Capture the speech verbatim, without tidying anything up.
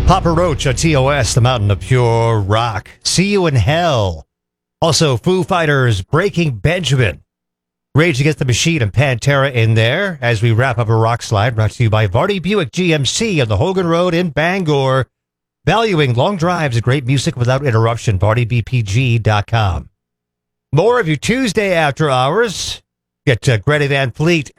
Papa Roach on T O S, the mountain of pure rock. See You in Hell. Also, Foo Fighters, Breaking Benjamin. Rage Against the Machine and Pantera in there as we wrap up a rock slide brought to you by Vardy Buick G M C on the Hogan Road in Bangor. Valuing long drives and great music without interruption. Vardy B P G dot com. More of your Tuesday after hours. Get uh, Greta Van Fleet